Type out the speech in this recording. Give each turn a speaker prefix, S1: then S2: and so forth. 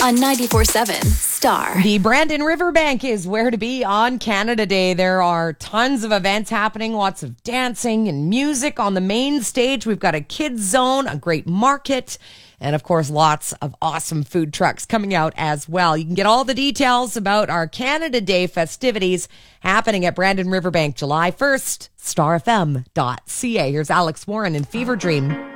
S1: on 94.7 Star.
S2: The Brandon Riverbank is where to be on Canada Day. There are tons of events happening, lots of dancing and music on the main stage. We've got a kids zone, a great market, and of course, lots of awesome food trucks coming out as well. You can get all the details about our Canada Day festivities happening at Brandon Riverbank July 1st, starfm.ca. Here's Alex Warren in Fever Dream.